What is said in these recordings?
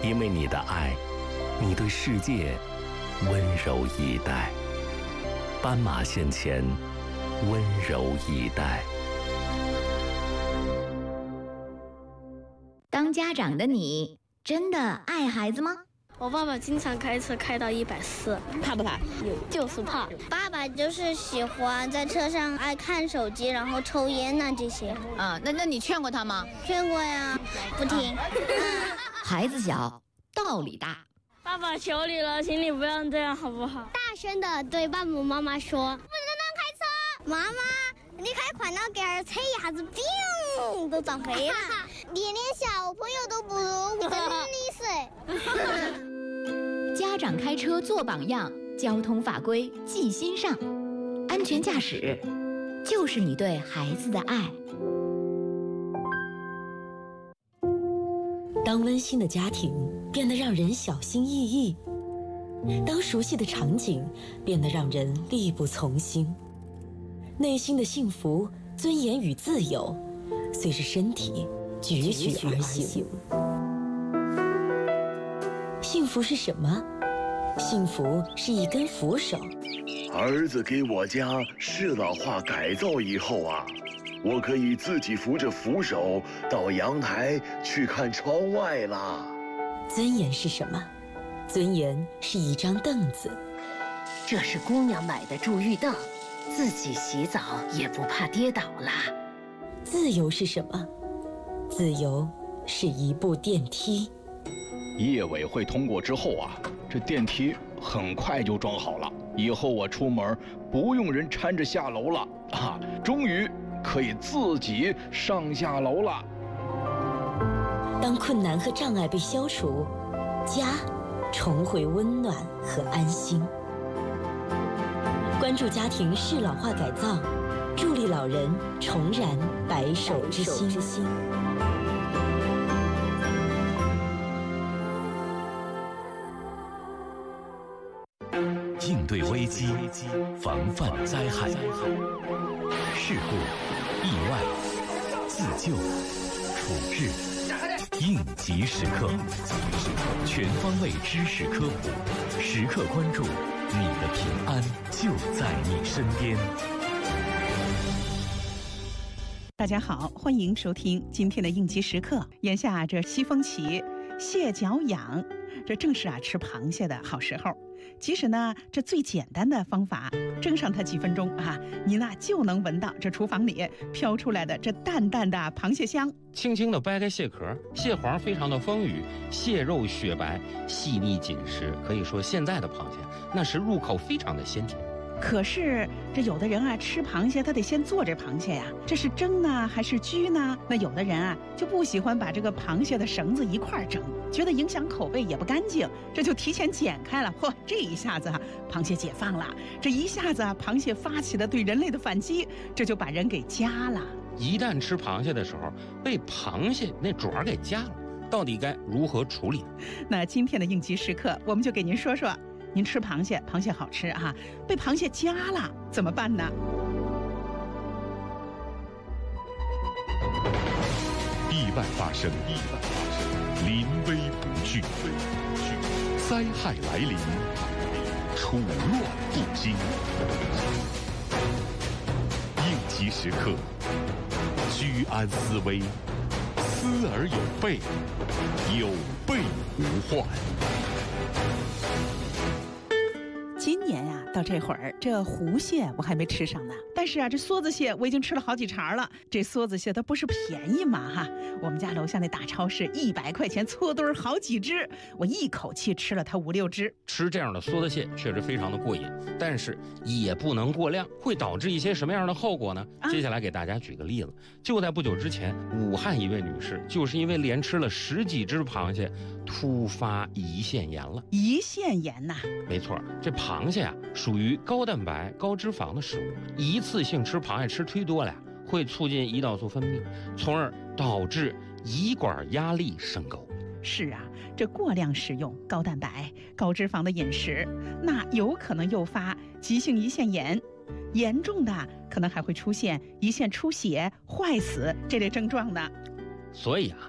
因为你的爱，你对世界温柔以待。斑马线前，温柔以待。 当家长的你，真的爱孩子吗？ 我爸爸经常开车开到140， 怕不怕？ 就是怕。 爸爸就是喜欢在车上爱看手机，然后抽烟呐这些。 那你劝过他吗？ 劝过呀，不听。 孩子小，道理大。 爸爸求你了，请你不要这样好不好？ 大声的对爸爸妈妈说：“不能乱开车！妈妈，你开快点给儿车一下子，砰，都撞飞了。连小朋友都不如，真的是。” 家长开车做榜样，交通法规记心上，安全驾驶就是你对孩子的爱。 当温馨的家庭变得让人小心翼翼，当熟悉的场景变得让人力不从心，内心的幸福、尊严与自由，随着身体踽踽而行。幸福是什么？幸福是一根扶手。 儿子给我家适老化改造以后啊，我可以自己扶着扶手到阳台去看窗外啦。 尊严是什么？尊严是一张凳子。 这是姑娘买的助浴凳，自己洗澡也不怕跌倒啦。 自由是什么？自由是一部电梯。 业委会通过之后啊，这电梯很快就装好了，以后我出门不用人搀着下楼了啊，终于可以自己上下楼了。 当困难和障碍被消除，家重回温暖和安心。关注家庭适老化改造，助力老人重燃白首之心。 应对危机，防范灾害，事故、意外、自救、处置，应急时刻，全方位知识科普，时刻关注你的平安就在你身边。 大家好，欢迎收听今天的应急时刻。眼下这西风起，蟹脚痒，这正是吃螃蟹的好时候。即使呢，这最简单的方法，蒸上它几分钟啊，你呢就能闻到这厨房里飘出来的这淡淡的螃蟹香。 轻轻地掰开蟹壳，蟹黄非常的丰腴，蟹肉雪白，细腻紧实。可以说现在的螃蟹那是入口非常的鲜甜。 可是这有的人啊，吃螃蟹他得先做这螃蟹呀，这是蒸呢还是焗呢？那有的人啊就不喜欢把这个螃蟹的绳子一块蒸，觉得影响口味也不干净，这就提前剪开了。嚯，这一下子啊，螃蟹解放了，这一下子啊，螃蟹发起了对人类的反击，这就把人给夹了。 一旦吃螃蟹的时候被螃蟹那爪给夹了，到底该如何处理？ 那今天的应急时刻，我们就给您说说。您吃螃蟹，螃蟹好吃啊，被螃蟹夹了怎么办呢？ 意外发生，临危不惧，灾害来临，处乱不惊。应急时刻，居安思危，思而有备，有备无患。 今年呀，到这会儿，这湖蟹我还没吃上呢。但是啊，这梭子蟹我已经吃了好几茬了。这梭子蟹它不是便宜嘛哈！我们家楼下那大超市100块钱搓堆好几只，我一口气吃了它5、6只。 吃这样的梭子蟹确实非常的过瘾，但是也不能过量，会导致一些什么样的后果呢？接下来给大家举个例子，就在不久之前，武汉一位女士就是因为连吃了10几只螃蟹，突发胰腺炎了。 胰腺炎呐？ 没错，这螃蟹啊属于高蛋白、高脂肪的食物，一次性吃螃蟹吃忒多了呀，会促进胰岛素分泌，从而导致胰管压力升高。 是啊，这过量食用高蛋白、高脂肪的饮食，那有可能诱发急性胰腺炎，严重的可能还会出现胰腺出血、坏死这类症状呢。 所以啊，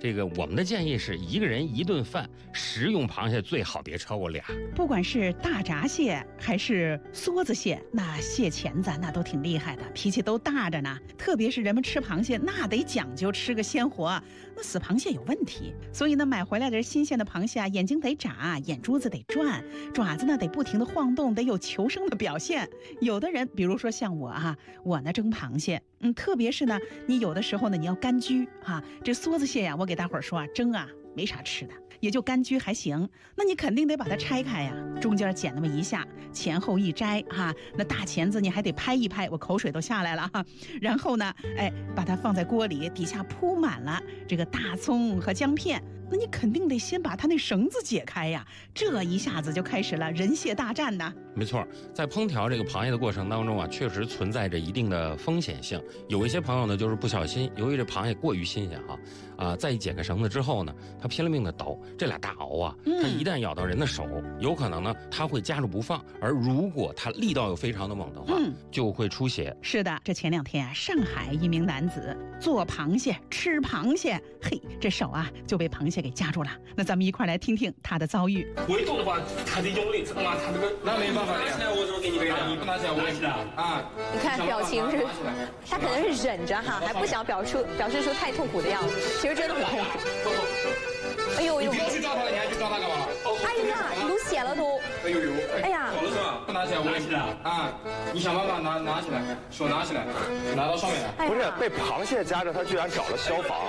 这个我们的建议是一个人一顿饭，食用螃蟹最好别超过俩。 不管是大闸蟹还是梭子蟹，那蟹钳子那都挺厉害的，脾气都大着呢。特别是人们吃螃蟹，那得讲究吃个鲜活，那死螃蟹有问题。所以呢，买回来的新鲜的螃蟹啊，眼睛得眨，眼珠子得转，爪子呢得不停的晃动，得有求生的表现。有的人，比如说像我啊，我呢蒸螃蟹，特别是呢，你有的时候呢，你要干居哈，这梭子蟹呀，我给大伙儿说啊，蒸啊没啥吃的，也就干居还行。那你肯定得把它拆开呀，中间剪那么一下，前后一摘哈，那大钳子你还得拍一拍，我口水都下来了哈。然后呢，把它放在锅里，底下铺满了这个大葱和姜片。那你肯定得先把它那绳子解开呀，这一下子就开始了人蟹大战呐。 没错，在烹调这个螃蟹的过程当中啊，确实存在着一定的风险性。有一些朋友呢，就是不小心，由于这螃蟹过于新鲜在一解开绳子之后呢，它拼了命的抖，这俩大螯啊，它一旦咬到人的手，有可能呢，它会夹住不放。而如果它力道又非常的猛的话，就会出血。 是的，这前2天啊，上海一名男子做螃蟹吃螃蟹，嘿，这手啊就被螃蟹给夹住了。那咱们一块来听听他的遭遇。 我一动的话，他得用力，他这个那没办法呀。拿起来，我说给你背了，你不拿起来，我拿起来啊。 你看表情是，他可能是忍着哈，还不想表示出太痛苦的样子，其实真的很痛苦。哎呦呦！ 你不要去抓他，你还去抓他干嘛？ 哎呀，流血了都！ 哎呦呦！ 哎呀， 好了是吧？不拿起来，我拿起来啊！你想办法拿起来，手拿起来，拿到上面来。 不是被螃蟹夹着，他居然找了消防。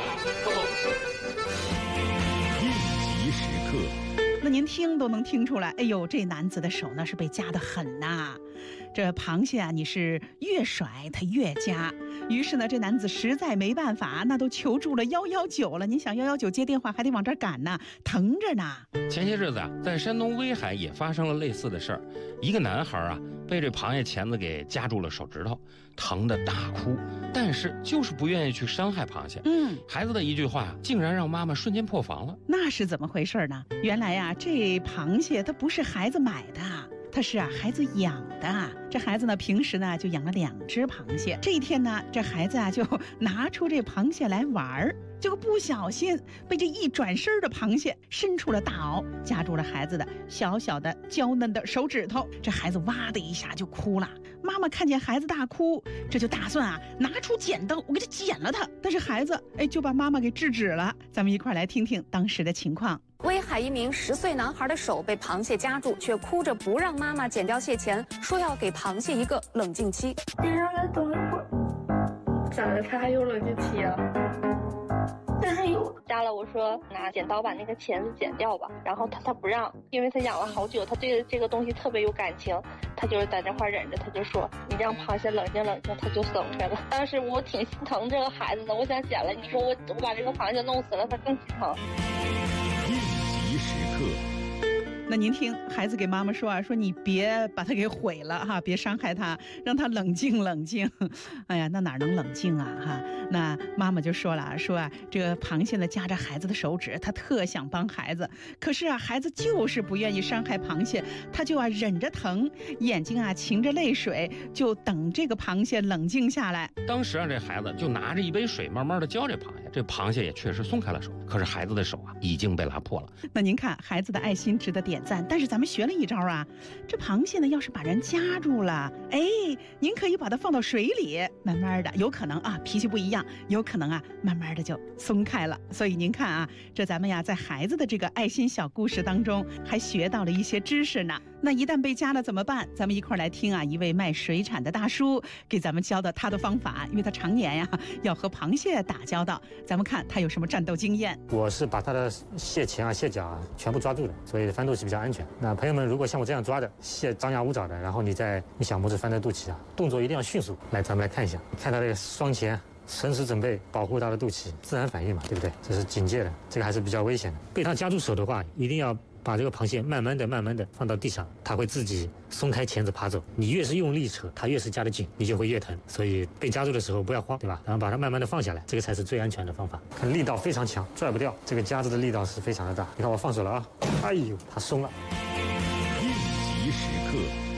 应急时刻。 那您听都能听出来，哎呦，这男子的手呢是被夹得狠呐。这螃蟹啊，你是越甩它越夹。于是呢，这男子实在没办法，那都求助了119了。您想119接电话还得往这儿赶呢，疼着呢。 前些日子啊，在山东威海也发生了类似的事儿，一个男孩啊被这螃蟹钳子给夹住了手指头，疼得大哭，但是就是不愿意去伤害螃蟹。孩子的一句话竟然让妈妈瞬间破防了。 那是怎么回事呢？原来呀，这螃蟹它不是孩子买的，它是孩子养的。这孩子呢，平时呢就养了2只螃蟹。这一天呢，这孩子就拿出这螃蟹来玩儿，结果不小心被这一转身的螃蟹伸出了大螯，夹住了孩子的小小的娇嫩的手指头。这孩子哇的一下就哭了。妈妈看见孩子大哭，这就打算拿出剪刀，我给他剪了他。但是孩子就把妈妈给制止了。咱们一块来听听当时的情况。 威海一名10岁男孩的手被螃蟹夹住，却哭着不让妈妈剪掉蟹钳，说要给螃蟹一个冷静期。 你让他等一会儿。咋的？他还有冷静期啊？但是有夹了，我说拿剪刀把那个钳子剪掉吧，然后他不让，因为他养了好久，他对这个东西特别有感情，他就是在那块忍着，他就说你让螃蟹冷静冷静，他就松开了。当时我挺心疼这个孩子的，我想剪了，你说我把这个螃蟹弄死了，他更心疼。 应急时刻。 那您听孩子给妈妈说说你别把他给毁了哈，别伤害他，让他冷静冷静。哎呀，那哪能冷静啊哈？那妈妈就说了，说这个螃蟹呢夹着孩子的手指，他特想帮孩子，可是孩子就是不愿意伤害螃蟹，他就忍着疼，眼睛噙着泪水，就等这个螃蟹冷静下来。 当时这孩子就拿着一杯水，慢慢的浇这螃蟹，这螃蟹也确实松开了手，可是孩子的手已经被拉破了。 那您看孩子的爱心值得点赞，但是咱们学了一招这螃蟹呢要是把人夹住了，您可以把它放到水里，慢慢的，有可能脾气不一样，有可能慢慢的就松开了。所以您看这咱们在孩子的这个爱心小故事当中还学到了一些知识呢。那一旦被夹了怎么办？咱们一块来听一位卖水产的大叔给咱们教的他的方法，因为他常年要和螃蟹打交道，咱们看他有什么战斗经验。 我是把他的蟹钳蟹脚全部抓住了，所以翻肚脐比较安全。那朋友们如果像我这样抓的，蟹张牙舞爪的，然后你小拇指翻在肚脐动作一定要迅速。来，咱们来看一下，看他这个双钳随时准备保护他的肚脐，自然反应嘛，对不对？这是警戒的，这个还是比较危险的。被他夹住手的话，一定要把这个螃蟹慢慢的放到地上，它会自己松开钳子爬走。你越是用力扯，它越是夹得紧，你就会越疼。所以被夹住的时候不要慌，对吧？然后把它慢慢的放下来，这个才是最安全的方法。看力道非常强，拽不掉，这个夹子的力道是非常的大。你看我放手了哎呦，它松了。 应急时刻。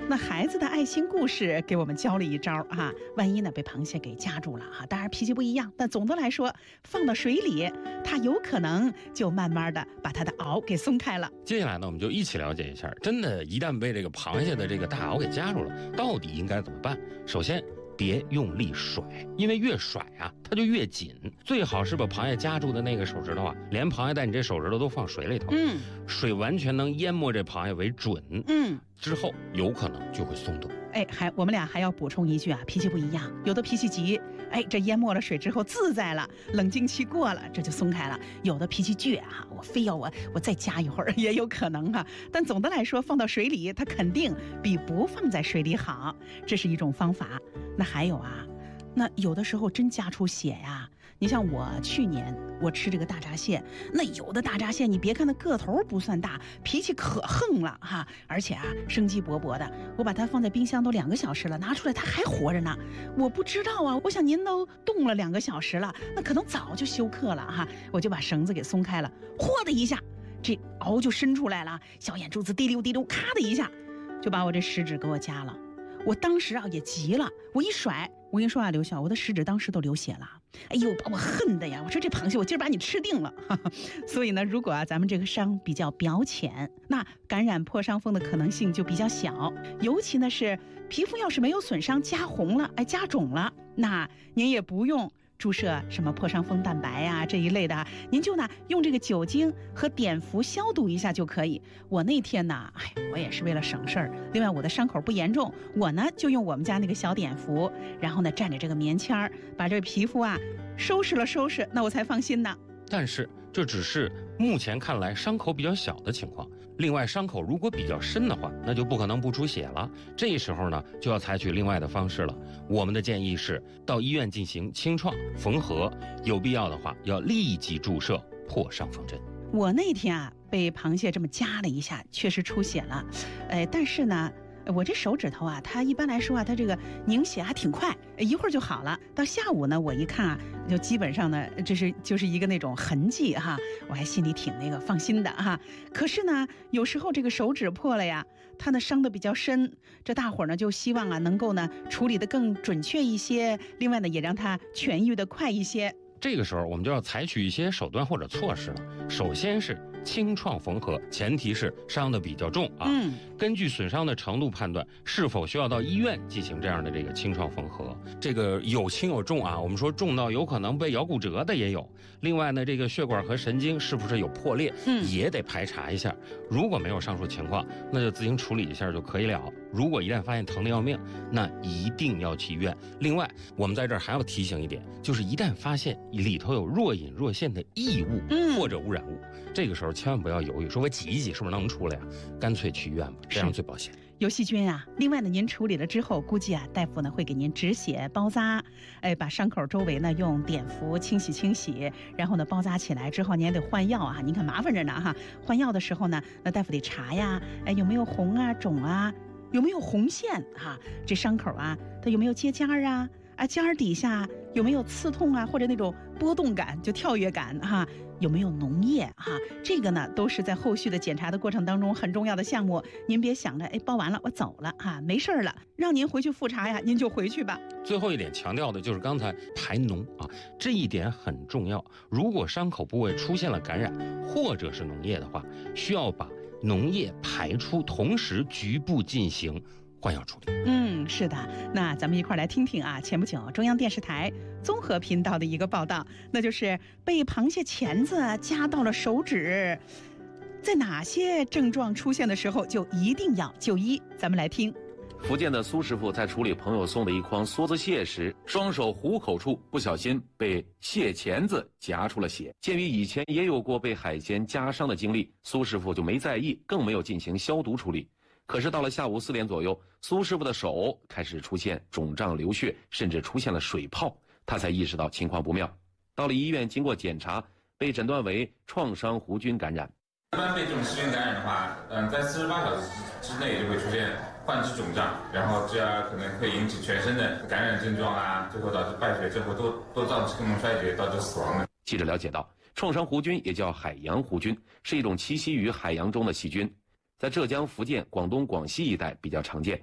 那孩子的爱心故事给我们教了一招啊，万一呢被螃蟹给夹住了哈，当然脾气不一样，但总的来说，放到水里，它有可能就慢慢的把它的螯给松开了。 接下来呢，我们就一起了解一下，真的，一旦被这个螃蟹的这个大螯给夹住了，到底应该怎么办？首先，别用力甩，因为越甩啊，它就越紧。最好是把螃蟹夹住的那个手指头啊，连螃蟹带你这手指头都放水里头，水完全能淹没这螃蟹为准，之后有可能就会松动。 我们俩还要补充一句啊，脾气不一样，有的脾气急，这淹没了水之后自在了，冷静期过了，这就松开了；有的脾气倔哈，我非要我再夹一会儿，也有可能哈。但总的来说，放到水里，它肯定比不放在水里好，这是一种方法。那还有啊，那有的时候真夹出血呀。你像我去年我吃这个大闸蟹，那有的大闸蟹你别看它个头不算大，脾气可横了哈，而且啊生机勃勃的。我把它放在冰箱都2个小时了，拿出来它还活着呢。我不知道啊，我想您都冻了2个小时了，那可能早就休克了哈。我就把绳子给松开了，嚯的一下，这螯就伸出来了，小眼珠子滴溜滴溜，咔的一下就把我这食指给我夹了。我当时啊也急了，我一甩，我跟你说啊，刘晓，我的食指当时都流血了。哎呦，把我恨的呀！我说这螃蟹，我今儿把你吃定了。所以呢，如果啊咱们这个伤比较表浅，那感染破伤风的可能性就比较小。尤其呢是皮肤要是没有损伤，夹红了，夹肿了，那您也不用注射什么破伤风蛋白呀这一类的，您就呢用这个酒精和碘伏消毒一下就可以。我那天呢，我也是为了省事儿，另外我的伤口不严重，我呢就用我们家那个小碘伏，然后呢蘸着这个棉签儿，把这皮肤啊收拾了收拾，那我才放心呢。 但是这只是目前看来伤口比较小的情况，另外伤口如果比较深的话，那就不可能不出血了。这时候呢就要采取另外的方式了。我们的建议是到医院进行清创缝合，有必要的话要立即注射破伤风针。 我那天啊被螃蟹这么夹了一下，确实出血了，但是呢我这手指头啊，它一般来说啊，它这个凝血还挺快，一会儿就好了。到下午呢，我一看啊，就基本上呢，就是一个那种痕迹哈，我还心里挺那个放心的哈。可是呢，有时候这个手指破了呀，它呢伤得比较深，这大伙儿呢就希望啊能够呢处理得更准确一些，另外呢也让它痊愈得快一些。 这个时候我们就要采取一些手段或者措施了。首先是清创缝合，前提是伤得比较重啊。根据损伤的程度判断是否需要到医院进行这样的这个清创缝合。这个有轻有重啊，我们说重到有可能被咬骨折的也有。另外呢，这个血管和神经是不是有破裂，也得排查一下。如果没有上述情况，那就自行处理一下就可以了。如果一旦发现疼得要命，那一定要去医院。另外，我们在这儿还要提醒一点，就是一旦发现里头有若隐若现的异物或者污染物，这个时候千万不要犹豫，说我挤一挤是不是能出来呀？干脆去医院吧，这样最保险。 有细菌啊，另外呢，您处理了之后，估计啊，大夫呢会给您止血包扎，把伤口周围呢用碘伏清洗，然后呢包扎起来之后，您还得换药啊，您看麻烦着呢哈。换药的时候呢，那大夫得查呀，有没有红啊、肿啊，有没有红线哈，这伤口啊，它有没有结痂啊？尖儿底下有没有刺痛啊，或者那种波动感，就跳跃感哈？有没有脓液哈？这个呢都是在后续的检查的过程当中很重要的项目。您别想着包完了我走了哈，没事了，让您回去复查呀，您就回去吧。 最后一点强调的就是刚才排脓啊，这一点很重要。如果伤口部位出现了感染或者是脓液的话，需要把脓液排出，同时局部进行换药处理。 是的，那咱们一块来听听啊，前不久中央电视台综合频道的一个报道，那就是被螃蟹钳子夹到了手指，在哪些症状出现的时候就一定要就医。咱们来听。 福建的苏师傅在处理朋友送的一筐梭子蟹时，双手虎口处不小心被蟹钳子夹出了血。鉴于以前也有过被海鲜夹伤的经历，苏师傅就没在意，更没有进行消毒处理。可是到了下午4点左右，苏师傅的手开始出现肿胀流血，甚至出现了水泡，他才意识到情况不妙。到了医院，经过检查，被诊断为创伤弧菌感染。 一般被这种细菌感染的话，在48小时之内就会出现患肢肿胀，然后这样可能会引起全身的感染症状啊，最后导致败血症或多造成功能衰竭，导致死亡的。 记者了解到，创伤弧菌也叫海洋弧菌，是一种栖息于海洋中的细菌。在浙江、福建、广东、广西一带比较常见，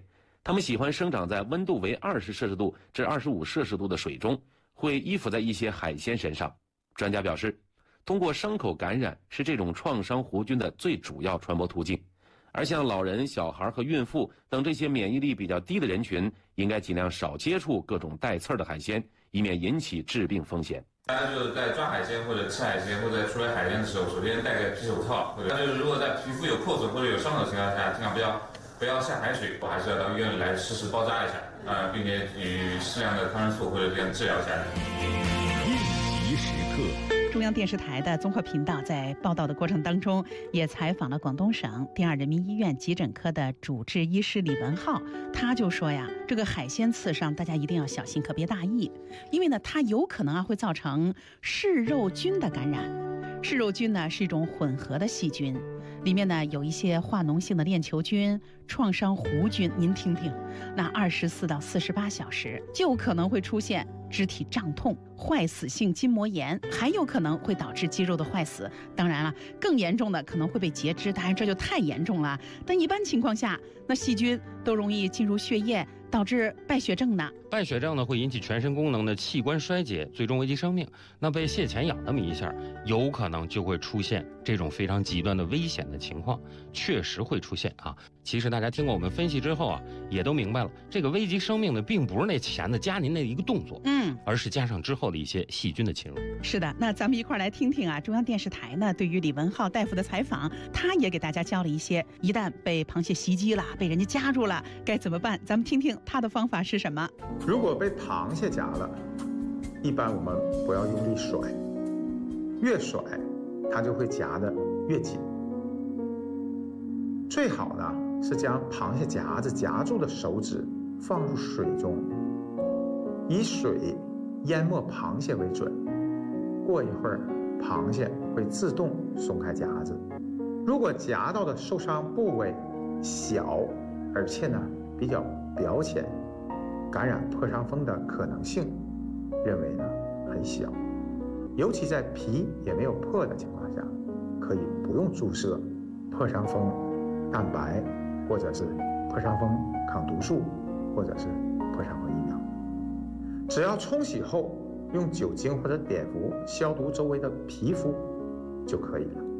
它们喜欢生长在温度为20摄氏度至25摄氏度的水中，会依附在一些海鲜身上。专家表示，通过伤口感染是这种创伤弧菌的最主要传播途径。而像老人、小孩和孕妇等这些免疫力比较低的人群，应该尽量少接触各种带刺儿的海鲜，以免引起致病风险。 大家就是在抓海鲜或者吃海鲜或者在处理海鲜的时候，首先戴个皮手套，或者就是如果在皮肤有破损或者有伤口的情况下，尽量不要下海水，我还是要到医院里来实时包扎一下，并且与适量的抗生素或者这样治疗一下。 应急时刻。 中央电视台的综合频道在报道的过程当中，也采访了广东省第二人民医院急诊科的主治医师李文浩，他就说呀，这个海鲜刺伤大家一定要小心，可别大意，因为呢，它有可能会造成嗜肉菌的感染。嗜肉菌呢是一种混合的细菌，里面呢有一些化脓性的链球菌、创伤弧菌。您听听，那24到48小时就可能会出现肢体胀痛、坏死性筋膜炎，还有可能会导致肌肉的坏死。当然了，更严重的可能会被截肢，当然这就太严重了。但一般情况下，那细菌都容易进入血液，导致败血症呢。 败血症呢会引起全身功能的器官衰竭，最终危及生命。那被蟹钳咬那么一下，有可能就会出现这种非常极端的危险的情况，确实会出现啊。其实大家听过我们分析之后啊，也都明白了，这个危及生命的并不是那钳子夹您那一个动作，而是加上之后的一些细菌的侵入。 是的，那咱们一块儿来听听啊，中央电视台呢对于李文浩大夫的采访，他也给大家教了一些，一旦被螃蟹袭击了，被人家夹住了，该怎么办？咱们听听他的方法是什么。 如果被螃蟹夹了，一般我们不要用力甩，越甩它就会夹得越紧。最好呢是将螃蟹夹子夹住的手指放入水中，以水淹没螃蟹为准。过一会儿，螃蟹会自动松开夹子。如果夹到的受伤部位小，而且呢比较表浅，感染破伤风的可能性认为呢很小。尤其在皮也没有破的情况下，可以不用注射破伤风蛋白，或者是破伤风抗毒素，或者是破伤风疫苗。只要冲洗后用酒精或者碘伏消毒周围的皮肤就可以了。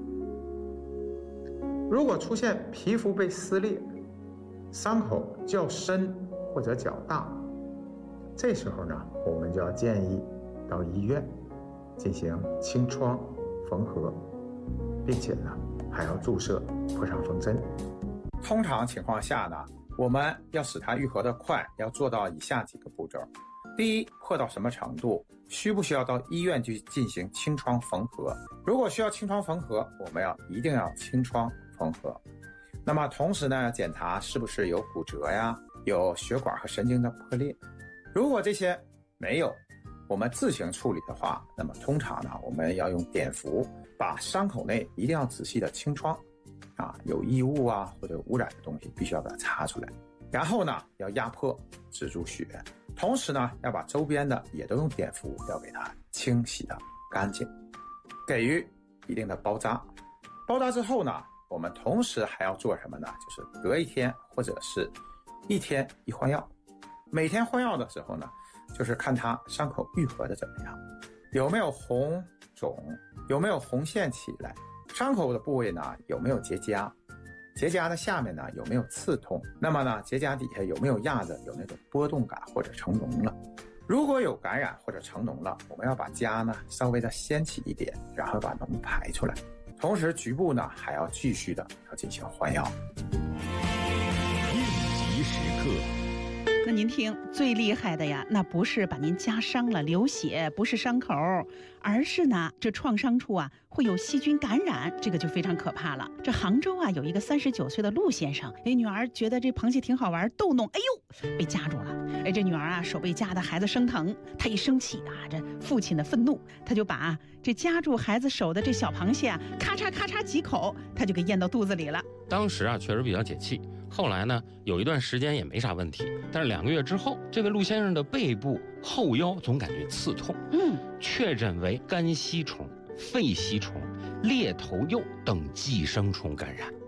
如果出现皮肤被撕裂，伤口较深或者较大，这时候呢，我们就要建议到医院进行清创缝合，并且呢还要注射破伤风针。通常情况下呢，我们要使它愈合得快，要做到以下几个步骤。第一，破到什么程度，需不需要到医院去进行清创缝合？如果需要清创缝合，我们一定要清创缝合。那么同时呢，检查是不是有骨折呀，有血管和神经的破裂。如果这些没有，我们自行处理的话，那么通常呢，我们要用碘伏把伤口内一定要仔细的清创，有异物啊或者污染的东西必须要把它擦出来。然后呢，要压迫止住血，同时呢，要把周边的也都用碘伏要给它清洗的干净，给予一定的包扎。包扎之后呢，我们同时还要做什么呢？就是隔一天或者是一天一换药。每天换药的时候呢，就是看它伤口愈合的怎么样，有没有红肿，有没有红线起来，伤口的部位呢有没有结痂，结痂的下面呢有没有刺痛，那么呢结痂底下有没有压着有那种波动感或者成脓了。如果有感染或者成脓了，我们要把痂呢稍微的掀起一点，然后把脓排出来，同时局部呢还要继续的要进行换药。 应急时刻。 那您听，最厉害的呀，那不是把您夹伤了流血，不是伤口，而是呢这创伤处啊会有细菌感染，这个就非常可怕了。这杭州啊有一个39岁的陆先生，女儿觉得这螃蟹挺好玩，逗弄，哎呦被夹住了。这女儿啊手被夹的孩子生疼，她一生气啊，这父亲的愤怒，他就把这夹住孩子手的这小螃蟹啊咔嚓咔嚓几口，他就给咽到肚子里了。 当时啊确实比较解气，后来呢有一段时间也没啥问题，但是2个月之后，这位陆先生的背部后腰总感觉刺痛，确诊为肝吸虫、肺吸虫、裂头蛹等寄生虫感染。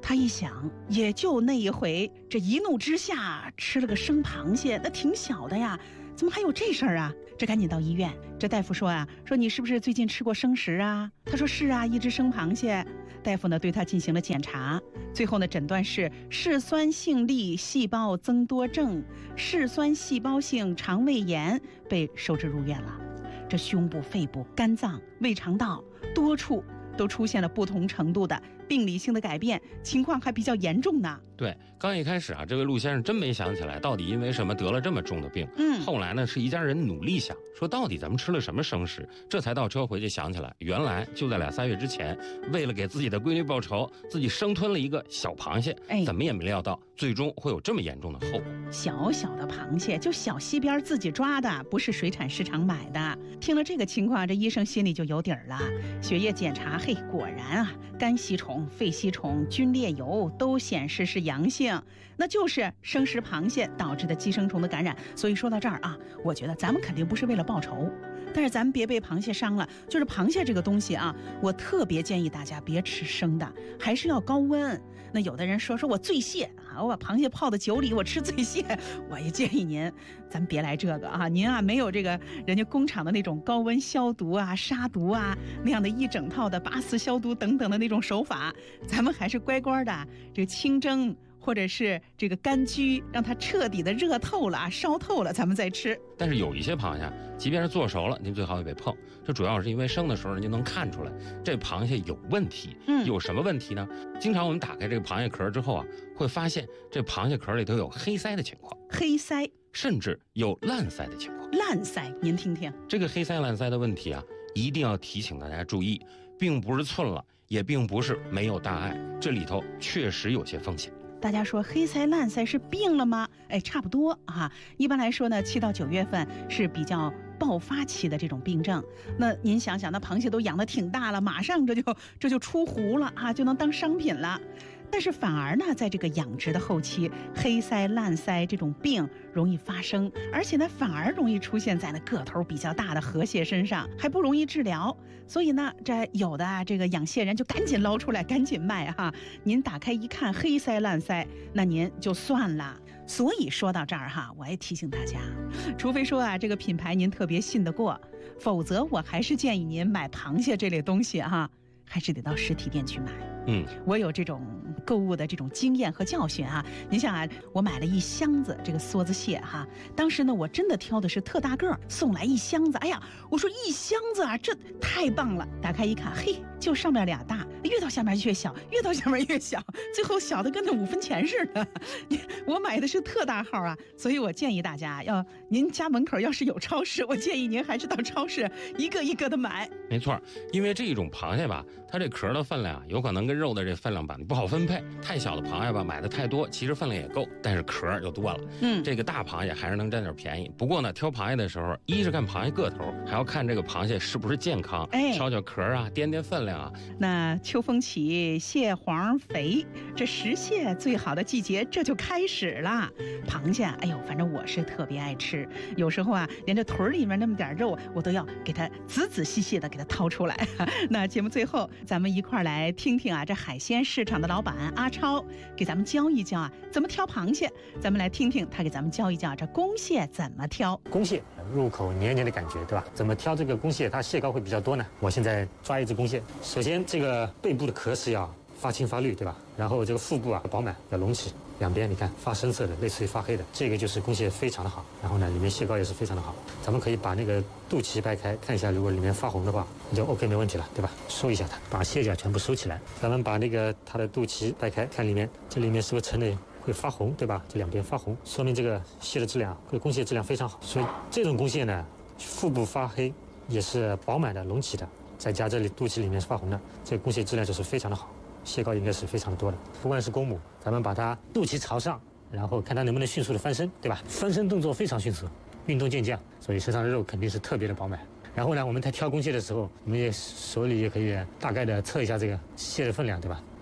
他一想，也就那一回，这一怒之下吃了个生螃蟹，那挺小的呀，怎么还有这事儿啊？这赶紧到医院。这大夫说啊，说你是不是最近吃过生食啊？他说是啊，一只生螃蟹。大夫呢对他进行了检查，最后呢诊断是嗜酸性粒细胞增多症、嗜酸细胞性肠胃炎，被收治入院了。这胸部、肺部、肝脏、胃肠道多处都出现了不同程度的病理性的改变，情况还比较严重呢。 对，刚一开始啊，这位陆先生真没想起来到底因为什么得了这么重的病。后来呢，是一家人努力想，说到底咱们吃了什么生食，这才倒车回去想起来，原来就在2、3月之前，为了给自己的闺女报仇，自己生吞了一个小螃蟹。怎么也没料到，最终会有这么严重的后果。 小小的螃蟹，就小溪边自己抓的，不是水产市场买的。听了这个情况，这医生心里就有底儿了。血液检查，嘿，果然啊，肝吸虫、肺吸虫、菌裂疣都显示是阳性，那就是生食螃蟹导致的寄生虫的感染。所以说到这儿啊，我觉得咱们肯定不是为了报仇，但是咱们别被螃蟹伤了。就是螃蟹这个东西啊，我特别建议大家别吃生的，还是要高温。那有的人说我醉蟹啊，我把螃蟹泡到酒里，我吃醉蟹，我也建议您，咱别来这个啊。您啊没有这个人家工厂的那种高温消毒啊、杀毒啊那样的一整套的8次消毒等等的那种手法，咱们还是乖乖的这个清蒸。或者是这个干焗，让它彻底的热透了、烧透了，咱们再吃。 但是有一些螃蟹，即便是做熟了，您最好也别碰。这主要是因为生的时候，您能看出来这螃蟹有问题。有什么问题呢？经常我们打开这个螃蟹壳之后啊，会发现这螃蟹壳里头有黑鳃的情况， 黑鳃， 甚至有烂鳃的情况。 烂鳃，您听听， 这个黑鳃烂鳃的问题啊，一定要提醒大家注意，并不是寸了，也并不是没有大碍，这里头确实有些风险。 大家说黑鳃烂鳃是病了吗？哎，差不多啊。一般来说呢，7到9月份是比较爆发期的这种病症。那您想想，那螃蟹都养得挺大了，马上这就出湖了啊，就能当商品了。但是反而呢，在这个养殖的后期，黑鳃、烂鳃这种病容易发生，而且呢，反而容易出现在那个头比较大的河蟹身上，还不容易治疗。所以呢，这有的这个养蟹人就赶紧捞出来，赶紧卖哈。您打开一看黑鳃、烂鳃，那您就算了。所以说到这儿哈，我也提醒大家，除非说啊这个品牌您特别信得过，否则我还是建议您买螃蟹这类东西哈，还是得到实体店去买。我有这种购物的这种经验和教训啊。您想啊，我买了1箱子这个梭子蟹哈，当时呢我真的挑的是特大个，送来1箱子，哎呀，我说1箱子啊，这太棒了。打开一看，嘿，就上面2大，越到下面越小，越到下面越小，最后小的跟那5分钱似的。我买的是特大号啊，所以我建议大家您家门口要是有超市，我建议您还是到超市一个一个的买。 没错，因为这种螃蟹吧，它这壳的分量有可能跟肉的这分量吧不好分配。太小的螃蟹吧，买的太多，其实分量也够，但是壳就多了。这个大螃蟹还是能占点便宜。不过呢，挑螃蟹的时候，一是看螃蟹个头，还要看这个螃蟹是不是健康，挑挑壳啊，掂掂分量啊。 那秋风起，蟹黄肥，这食蟹最好的季节这就开始了。螃蟹，哎呦，反正我是特别爱吃，有时候啊，连这腿里面那么点肉，我都要给它仔仔细细的给它掏出来。那节目最后，咱们一块儿来听听啊，这海鲜市场的老板阿超给咱们教一教啊，怎么挑螃蟹。咱们来听听他给咱们教一教这公蟹怎么挑。 公蟹入口黏黏的感觉，对吧？怎么挑这个公蟹，它蟹膏会比较多呢？我现在抓一只公蟹，首先这个背部的壳是要发青发绿，对吧？然后这个腹部啊饱满，要隆起，两边你看发深色的，类似于发黑的，这个就是公蟹非常的好。然后呢，里面蟹膏也是非常的好。咱们可以把那个肚脐掰开，看一下，如果里面发红的话，你就 OK 没问题了，对吧？收一下它，把蟹脚全部收起来。咱们把那个它的肚脐掰开，看里面，这里面是不是呈的会发红，对吧？这两边发红，说明这个蟹的质量，这个公蟹质量非常好。所以这种公蟹呢，腹部发黑，也是饱满的、隆起的，再加这里肚脐里面是发红的，这个公蟹质量就是非常的好。蟹膏应该是非常的多的。不管是公母，咱们把它肚脐朝上，然后看它能不能迅速的翻身，对吧？翻身动作非常迅速，运动健将，所以身上的肉肯定是特别的饱满。然后呢，我们在挑公蟹的时候，我们也手里也可以大概的测一下这个蟹的分量，对吧？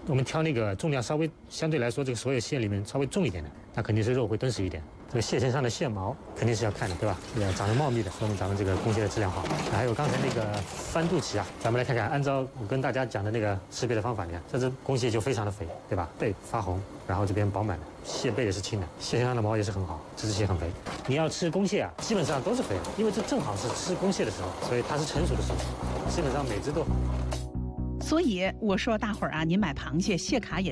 我们挑那个重量稍微相对来说这个所有蟹里面稍微重一点的，那肯定是肉会敦实一点。这个蟹身上的蟹毛肯定是要看的，对吧？长得茂密的，说明咱们这个公蟹的质量好。还有刚才那个翻肚脐啊，咱们来看看，按照我跟大家讲的那个识别的方法，你看这只公蟹就非常的肥，对吧？背发红，然后这边饱满的，蟹背也是轻的，蟹身上的毛也是很好，这只蟹很肥。你要吃公蟹啊，基本上都是肥的，因为这正好是吃公蟹的时候，所以它是成熟的时候，基本上每只都好。 所以我说大伙儿啊，您买螃蟹蟹卡也